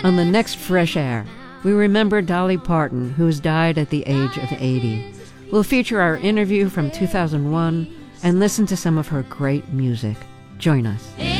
On the next Fresh Air, we remember Dolly Parton, who's died at the age of 80. We'll feature our interview from 2001 and listen to some of her great music. Join us.